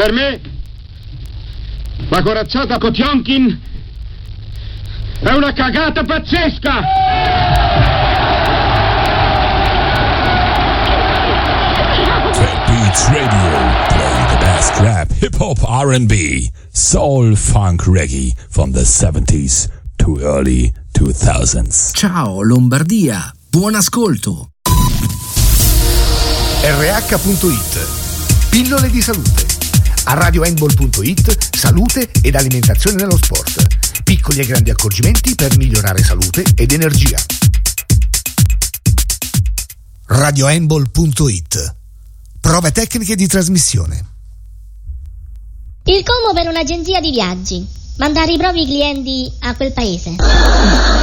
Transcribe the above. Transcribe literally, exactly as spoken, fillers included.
Per me, la corazzata Potionkin è una cagata pazzesca! Trap Beats Radio, play the best rap, hip-hop, R and B, soul, funk, reggae from the seventies to early two thousands. Ciao Lombardia, buon ascolto! R H punto it, pillole di salute. A radio handball punto it, salute ed alimentazione nello sport. Piccoli e grandi accorgimenti per migliorare salute ed energia. radio handball punto it, prove tecniche di trasmissione. Il colmo per un'agenzia di viaggi: mandare i propri clienti a quel paese.